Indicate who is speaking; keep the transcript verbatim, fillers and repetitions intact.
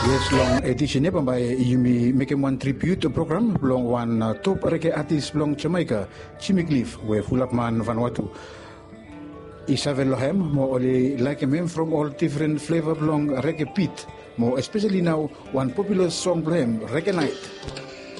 Speaker 1: Yes, long edition niya by Yumi making one tribute program long one uh, top reggae artist long Jamaica, Jimmy Cliff, we Fulakman Vanuatu. Isabel Lohem, mo only like him from all different flavor long reggae beat, more especially now one popular song for him, Reggae Night.